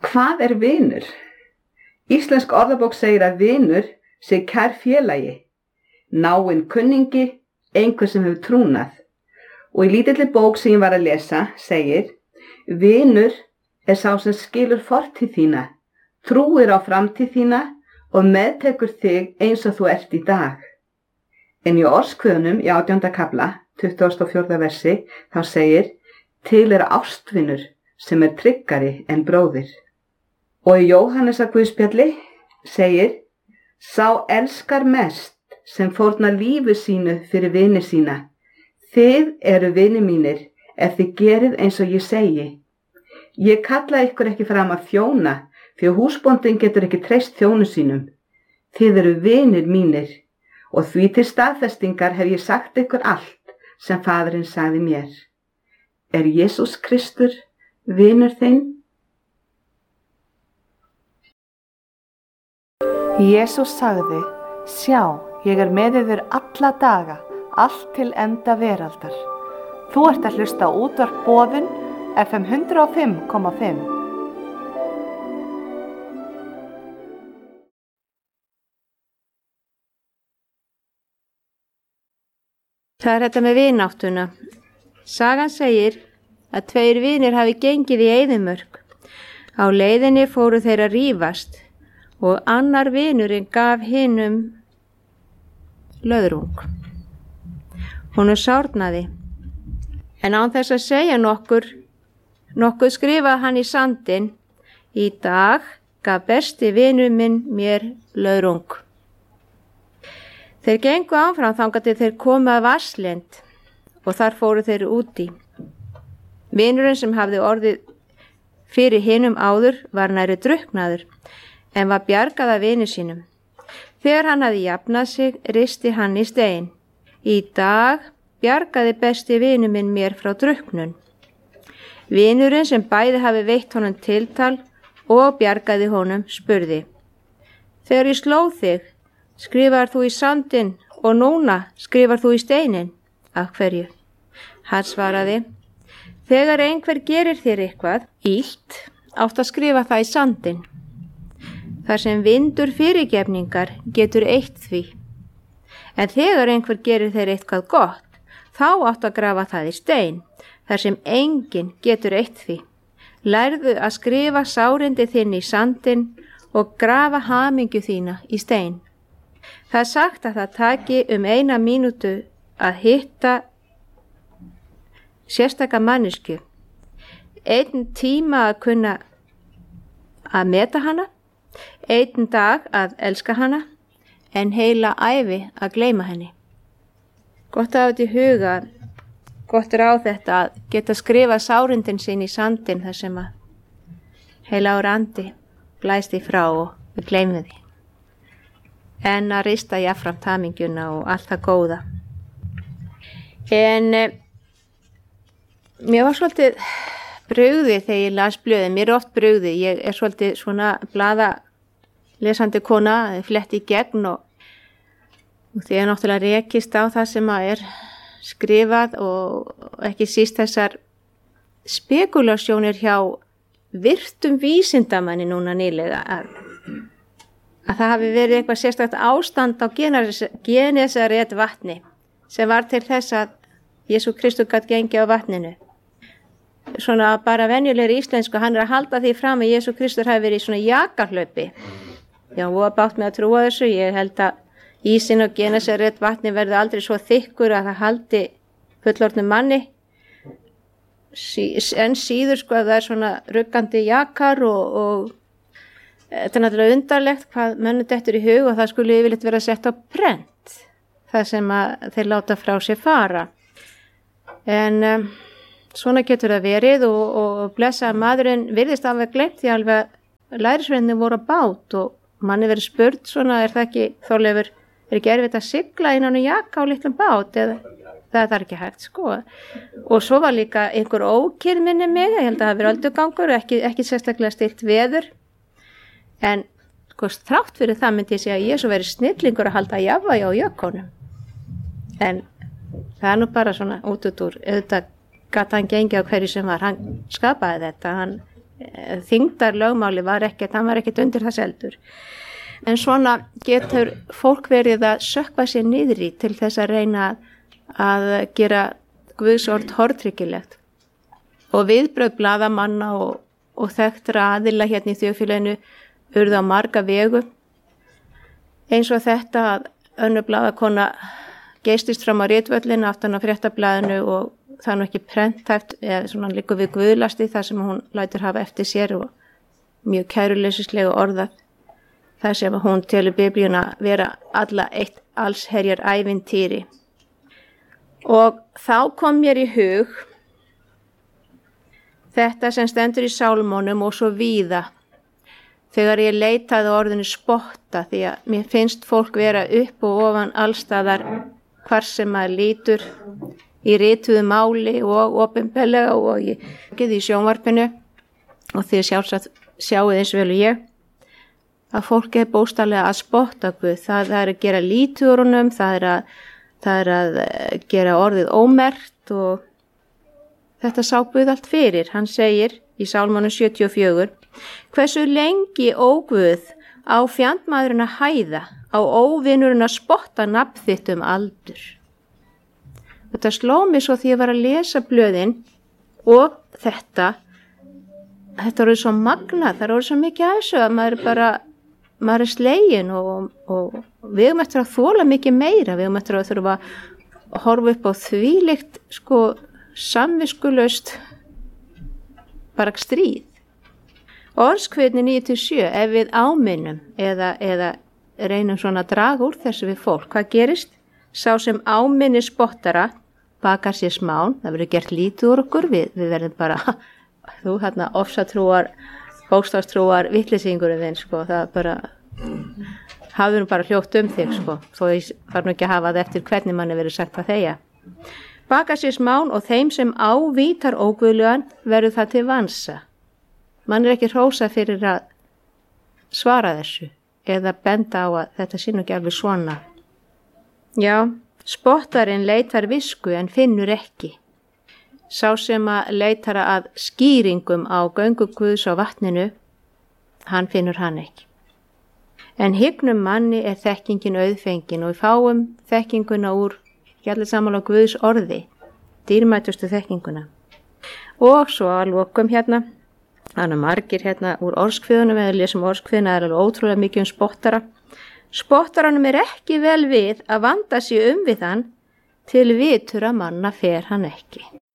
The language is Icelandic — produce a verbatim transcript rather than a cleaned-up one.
Hvað er vinur? Íslensk orðabók segir að vinur sé kær félagi, náinn kunningi, einhver sem hefur trúnað. Og í lítilli bók sem ég var að lesa segir: vinur er sá sem skilur fortíð þína, trúir á framtíð þína og meðtekur þig eins og þú ert í dag. En í Orðskviðunum í átjánda kafla, tuttugasta og fjórða versi, þá segir: til er ástvinur sem er tryggari en bróðir. Og í Jóhannesar guðspjalli segir: sá elskar mest sem fórnar lífi sínu fyrir vini sína. Þið eru vini mínir ef þið gerið eins og ég segi. Ég kalla ykkur ekki fram að þjóna, því að húsbóndinn getur ekki treyst þjónu sínum. Þið eru vinir mínir, og því til staðfestingar hef ég sagt ykkur allt sem Faðirinn sagði mér. Er Jesús Kristur vinur þinn? Jesús sagði: sjá, ég er með yður alla daga, allt til enda veraldar. Þú ert að hlusta á útvarp Boðun, F M hundrað og fimm komma fimm. Það er þetta með vináttuna. Sagan segir að tveir vinir hafi gengið í eyðimörk. Á leiðinni fóru þeir að rífast og annar vinurinn gaf hinum löðrung. Honum sárnaði, en án þess að segja nokkur, nokkuð skrifaði hann í sandinn: í dag gaf besti vinur minn mér löðrung. Þeir gengu áfram þangað til þeir komu að Vatnslind og þar fóru þeir úti. Vinurinn sem hafði orðið fyrir hinum áður var nærri drukknaður, en var bjargað af vini sínum. Þegar hann hafði jafnað sig, risti hann í stein: í dag bjargaði besti vinur minn mér frá drukknun. Vinurinn sem bæði hafi veitt honum tiltal og bjargaði honum spurði: þegar ég sló þig, skrifar þú í sandinn og núna skrifar þú í steinin? Af hverju? Hann svaraði: þegar einhver gerir þér eitthvað illt, átt að skrifa það í sandinn. Þar sem vindur fyrirgefningar getur eitt því. En þegar einhver gerir þér eitthvað gott, þá átt að grafa það í stein, þar sem enginn getur eitt því. Lærðu að skrifa sárindi þinn í sandinn og grafa hamingju þína í stein. Það er sagt að það taki um eina mínútu að hitta sérstaka manneskju, einn tíma að kunna að meta hana, einn dag að elska hana, en heila ævi að gleyma henni. Gott að hafa þetta í huga, gott ráð þetta að geta skrifa sárindin sín í sandin þar sem að heila ára andi blæst því frá og við gleymum því. En að rista jafnframt hamingjuna og allt það góða. En eh, mér var svolítið brugðið þegar ég las blöðin. Mér er oft brugðið. Ég er svolítið svona blaða lesandi kona, fletti í gegn og, og því er náttúrulega rekist á það sem að er skrifað og ekki síst þessar spekulasjónir hjá virtum vísindamanni núna nýlega að, að það hafi verið eitthvað sérstakt ástand á Genesaret vatni sem var til þess að Jesú Kristur gat gengið á vatninu. Svona bara venjulegri íslensku, hann er að halda því fram að Jesú Kristur hafi verið í svona jakahlaupi. Já, hún var bátt með að trúa þessu. Ég held að ísinn og Genesaret vatni verði aldrei svo þykkur að það haldi fullorðnum manni. Sí, en síður sko að það er svona ruggandi jakar og, og þetta er náttúrulega undarlegt hvað mönnum dettur í hug og það skulle yfirleitt vera sett á prent, það sem að þeir láta frá sér fara. En um, svona getur það verið og, og blessa maðurinn virðist alveg gleymt því alveg lærisveinarnir voru á bát og manni verið spurt svona, er það ekki, Þorleifur, er ekki erfitt að sigla innan um jaka á litlum bát eða það er ekki hægt sko. Og svo var líka einhver ókyrrð minni mig, ég held að það hafi verið öldugangur, ekki, ekki sérstaklega stilt veður, en sko þrátt fyrir það myndi ég segja að ég svo verið snillingur að halda jafnvægi á jökkunum. En það er nú bara svona út út úr, auðvitað gat hann gengið á hverju sem var, hann skapaði þetta, hann þyngdar lögmáli var ekkert, hann var ekkert undir það seldur. En svona getur fólk verið að sökkva sér niður í til þess að reyna að gera Guðsorð tortryggilegt. Og viðbrögð blaðamanna og, og þekktra aðila hérna í þjóðfélaginu urðu á marga vegu. Eins og þetta að önnur blaðakona geistist fram á ritvöllinu aftan á fréttablaðinu og það er nú ekki prenthæft eða svona liggur við guðlasti þar sem hún lætur hafa eftir sér og mjög kæruleysislega orðað þar sem hún telur biblíuna vera alla eitt allsherjar ævintýri. Og þá kom mér í hug þetta sem stendur í sálmónum og svo víða þegar ég leitaði orðinu spotta því að mér finnst fólk vera upp og ofan allstaðar hvar sem maður lítur í rituðu máli og opinberlega og ég geði í sjónvarpinu og þið sjálfsagt sjáuð eins vel og ég að fólk er bóstarlega að spotta Guð. Það er að gera lítið úr honum, það er að, það er að gera orðið ómerkt og þetta sá Guð allt fyrir. Hann segir í Sálmónum sjötíu og fjögur: hversu lengi ó Guð á fjandmaðurinn að hæða, á óvinurinn að spotta nafn þitt um aldur. Þetta sló mig svo því ég var að lesa blöðin og þetta, þetta er svo magnað, það er svo mikið að þessu að maður er bara, maður er slegin og, og við erum eftir að þola mikið meira, við erum eftir að þurfa að horfa upp á þvílíkt sko samviskulaust bara stríð. Orðskviðni níu til sjö, ef við áminnum eða, eða reynum svona að draga úr þessu við fólk, hvað gerist? Sá sem áminni spottara bakar sér smán, það verður gert lítið úr okkur, við, við verðum bara, þú hérna ofsatrúar, bókstafstrúar, vitleysingurum þinn, sko, það bara, hafður nú bara hljótt um þig, sko, þó ég var nú ekki að hafa það eftir hvernig manni verður sagt hvað þeia. Bakar sér smán og þeim sem ávítar óguðlegan verður það til vansa. Man er ekki hrósa fyrir að svara þessu eða benda á að þetta sé nú ekki alveg svona. Já, spottarinn leitar visku en finnur ekki. Sá sem að leitar að skýringum á göngu Guðs á vatninu, hann finnur hann ekki. En hyggnum manni er þekkingin auðfengin og við fáum þekkinguna úr, ekki allir saman á Guðs orði, dýrmætustu þekkinguna. Og svo að lokum hérna, þannig margir hérna úr orðskviðunum, eða lesum orðskviðuna, það er alveg ótrúlega mikið um spottara. Spottaranum er ekki vel við að vanda sig um við hann, til vitur að manna fer hann ekki.